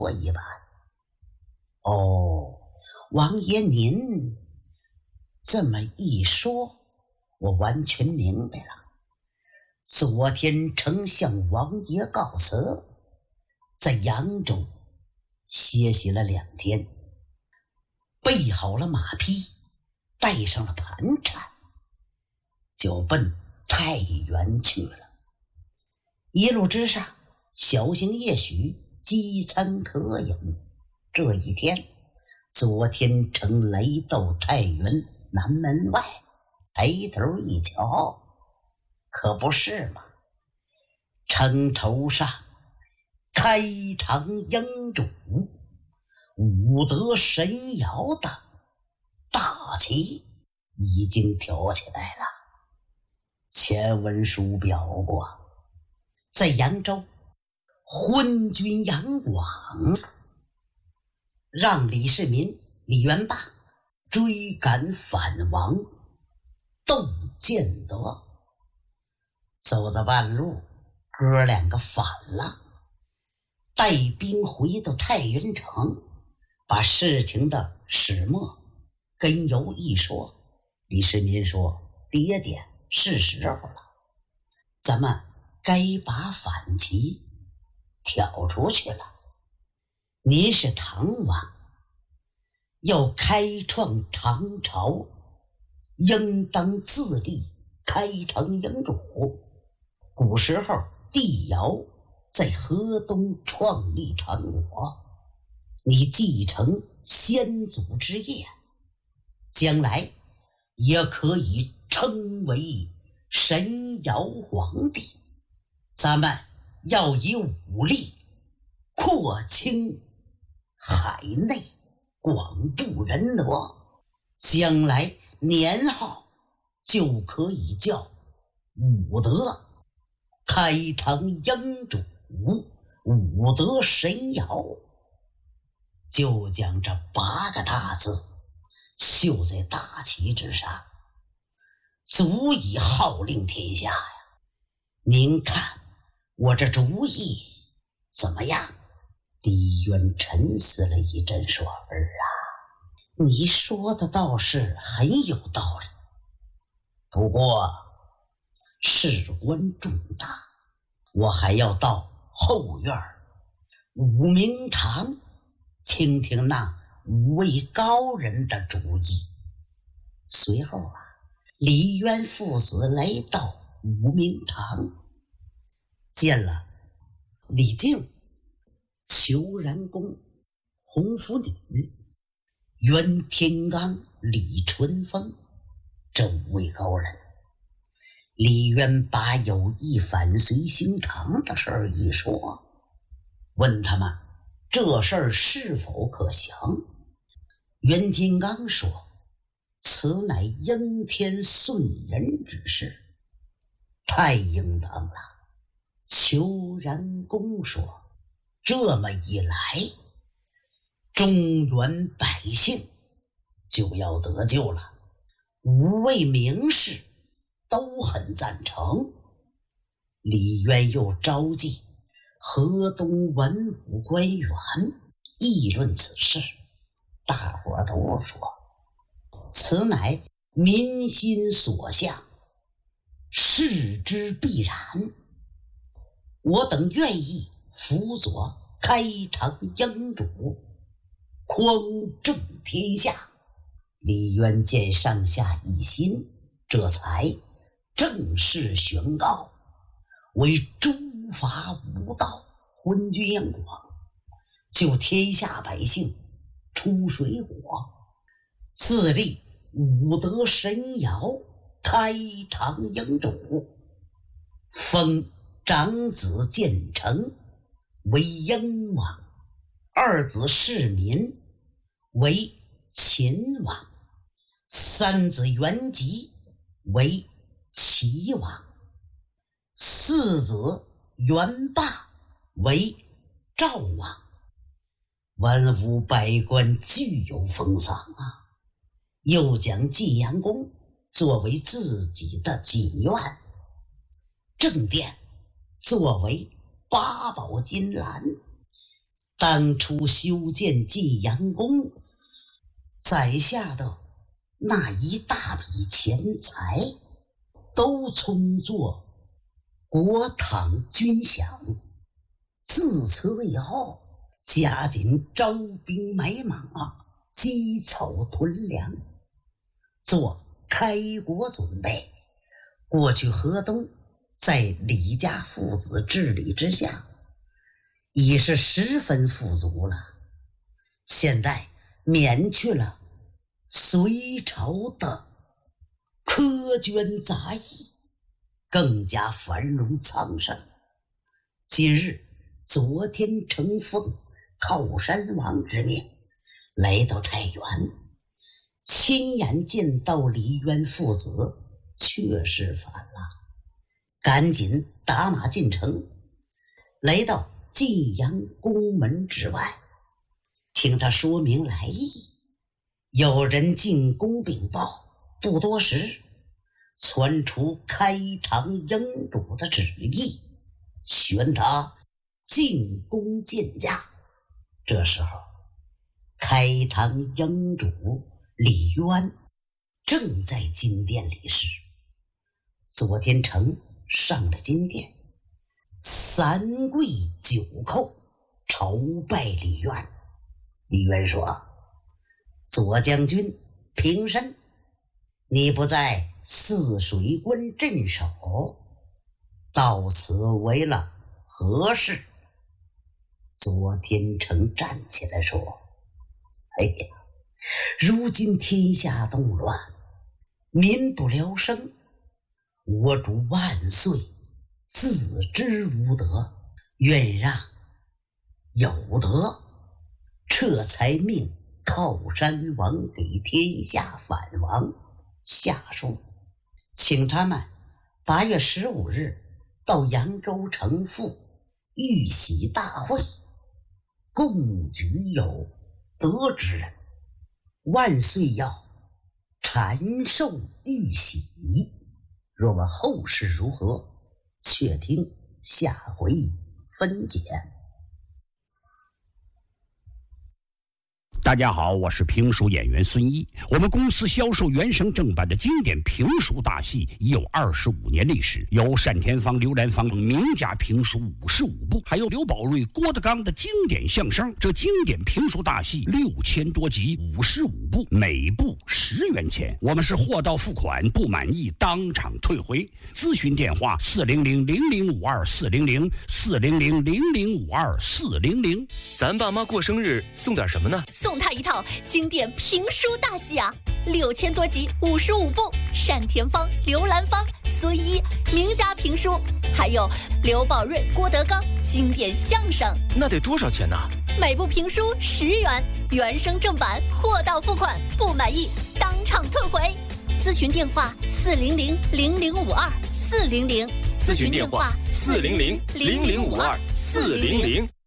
我一般。哦，王爷您这么一说，我完全明白了。昨天丞相王爷告辞，在扬州歇息了2天，备好了马匹，带上了盘缠，就奔太原去了。一路之上，小心夜许，饥餐渴饮。这一天，昨天乘雷到太原南门外，抬头一瞧，可不是嘛，城头上开堂营主武德神窑的大旗已经挑起来了。前文书表过，在扬州昏君杨广让李世民、李元霸追赶反王窦建德，走到半路，哥2个反了，带兵回到太原城，把事情的始末根由一说。李世民说：爹爹，是时候了，咱们该把反旗挑出去了。您是唐王，要开创唐朝，应当自立开唐营主。古时候帝尧在河东创立唐国，你继承先祖之业，将来也可以称为神尧皇帝。咱们要以武力扩清海内，广布仁德，将来年号就可以叫武德开唐英主武德神尧。就将这8个大字绣在大旗之上，足以号令天下呀！您看我这主意怎么样？李渊沉思了一阵，说：儿啊，你说的倒是很有道理，不过事关重大，我还要到后院武明堂听听那5位高人的主意。随后李渊父子来到武明堂，见了李靖、裘然公、红拂女、袁天罡、李淳风这5位高人。李渊把有意反隋兴唐的事儿一说，问他们这事儿是否可行。袁天罡说：此乃应天顺人之事，太应当了。裘然公说：这么一来，中原百姓就要得救了。5位名士都很赞成。李渊又召集河东文武官员议论此事，大伙都说此乃民心所向，事之必然，我等愿意辅佐开唐英主，匡正天下。李渊见上下一心，这才正式宣告为诸法无道昏君杨广，救天下百姓出水火，自立武德神尧开唐英主，封长子建成为英王，2子世民为秦王，3子元吉为齐王，4子元霸为赵王。文武百官俱有封赏啊！又将晋阳宫作为自己的锦院，正殿作为8宝金兰， 当初修建济阳宫栽下的那一大笔钱财，都充作国帑军饷。自此以后，加紧招兵买马，积凑屯粮，做开国准备。过去河东在李家父子治理之下，已是十分富足了。现在免去了隋朝的苛捐杂役，更加繁荣昌盛。今日昨天承奉靠山王之命，来到太原，亲眼见到李渊父子确实反了，赶紧打马进城，来到晋阳宫门之外，听他说明来意。有人进宫禀报，不多时传出开膛营主的旨意，宣他进宫见驾。这时候开膛营主李渊正在金殿理事。左天成上了金殿，三跪九叩朝拜李渊。李渊说：左将军平身，你不在泗水关镇守，到此为了何事？左天成站起来说：哎呀，如今天下动乱，民不聊生，我主万岁自知无德，愿让有德，这才命靠山王给天下反王下书，请他们8月15日到扬州城赴玉玺大会，共举有德之人。万岁要禅授玉玺。若问后事如何，却听下回分解。 大家好，我是评书演员孙一。我们公司销售原声正版的经典评书大戏已有25年历史，有单田芳、刘兰芳等名家评书55部，还有刘宝瑞、郭德纲的经典相声。这经典评书大戏6000多集，55部，每部10元钱。我们是货到付款，不满意当场退回。咨询电话400-0052-400，400-0052-400。 咱爸妈过生日送点什么呢？ 送他一套经典评书大戏啊，6000多集，55部，单田芳、刘兰芳、孙一名家评书，还有刘宝瑞、郭德纲经典相声。 那得多少钱呢？ 每部评书10元，原声正版，货到付款，不满意当场退回。咨询电话400-0052-400， 咨询电话400-0052-400。